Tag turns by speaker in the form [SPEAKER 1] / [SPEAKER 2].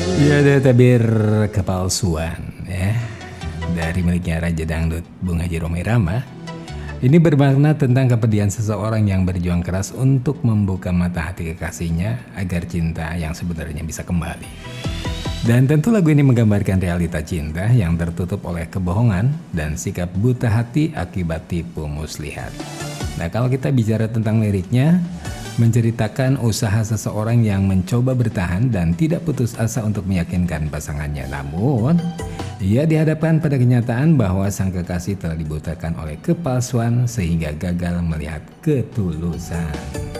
[SPEAKER 1] Ya ada tabir kepalsuan ya dari miliknya Raja Dangdut Bung Haji Romai Rama. Ini bermakna tentang kepedihan seseorang yang berjuang keras untuk membuka mata hati kekasihnya agar cinta yang sebenarnya bisa kembali. Dan tentu lagu ini menggambarkan realita cinta yang tertutup oleh kebohongan dan sikap buta hati akibat tipu muslihat. Nah, kalau kita bicara tentang liriknya, menceritakan usaha seseorang yang mencoba bertahan dan tidak putus asa untuk meyakinkan pasangannya. Namun, ia dihadapkan pada kenyataan bahwa sang kekasih telah dibutakan oleh kepalsuan sehingga gagal melihat ketulusan.